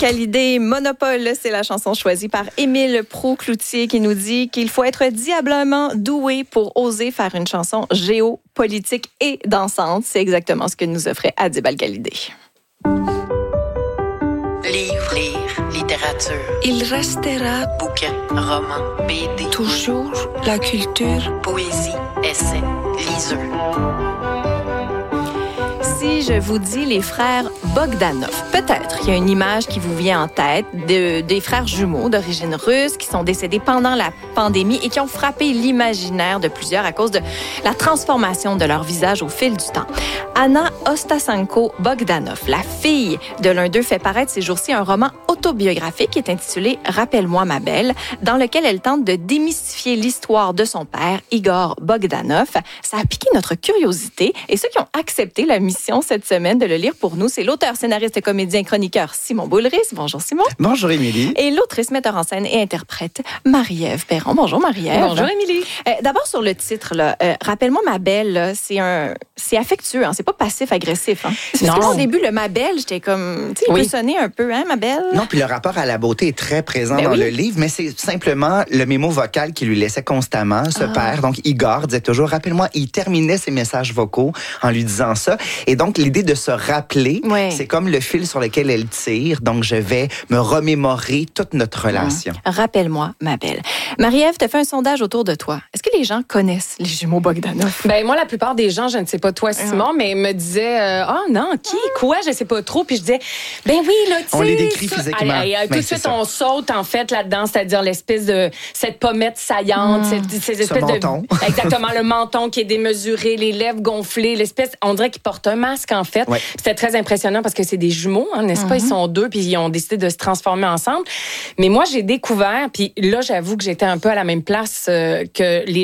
Hallyday, Monopole, c'est la chanson choisie par Émile Proulx-Cloutier qui nous dit qu'il faut être diablement doué pour oser faire une chanson géopolitique et dansante. C'est exactement ce que nous offrait Adib Al-Khalidé. Livre, littérature. Il restera Bouquin, roman, BD. toujours la culture. Poésie, essai, liseux. Si je vous dis les frères Bogdanov, peut-être qu'il y a une image qui vous vient en tête des frères jumeaux d'origine russe qui sont décédés pendant la pandémie et qui ont frappé l'imaginaire de plusieurs à cause de la transformation de leur visage au fil du temps. Anna Ostasenko Bogdanov, la fille de l'un d'eux, fait paraître ces jours-ci un roman autobiographique qui est intitulé « Rappelle-moi ma belle », dans lequel elle tente de démystifier l'histoire de son père, Igor Bogdanov. Ça a piqué notre curiosité et ceux qui ont accepté la mission cette semaine de le lire pour nous, c'est l'auteur, scénariste, comédien, chroniqueur Simon Boulris. Bonjour Simon. Bonjour Émilie. Et l'autrice, metteur en scène et interprète Marie-Ève Perron. Bonjour Marie-Ève. Bonjour Émilie. D'abord sur le titre, là, Rappelle-moi ma belle, là, c'est affectueux, hein, c'est pas passif-agressif. Hein. Parce que au début, le ma belle, j'étais comme, tu sais, il peut sonner un peu, hein, ma belle. Non, puis le rapport à la beauté est très présent dans le livre, mais c'est simplement le mémo vocal qui lui laissait constamment, ce père. Donc Igor disait toujours, rappelle-moi, il terminait ses messages vocaux en lui disant ça. Et donc l'idée de se rappeler, c'est comme le fil sur lequel elle tire. Donc je vais me remémorer toute notre relation. Rappelle-moi ma belle. Marie-Ève, tu as fait un sondage autour de toi. Est-ce que les gens connaissent les jumeaux Bogdanov? Ben moi, la plupart des gens, je ne sais pas toi, Simon, mais me disaient non, qui, quoi, je sais pas trop. Puis je disais, ben oui, là, tu sais. On les décrit physiquement. Tout de suite, on saute, en fait, là-dedans, c'est-à-dire l'espèce de cette pommette saillante, ces espèces menton. de. Exactement, le menton qui est démesuré, les lèvres gonflées, l'espèce, on dirait qu'il porte un masque, en fait. Ouais. C'était très impressionnant parce que c'est des jumeaux, hein, n'est-ce pas? Ils sont deux, puis ils ont décidé de se transformer ensemble. Mais moi, j'ai découvert, puis là, j'avoue que j'étais un peu à la même place que les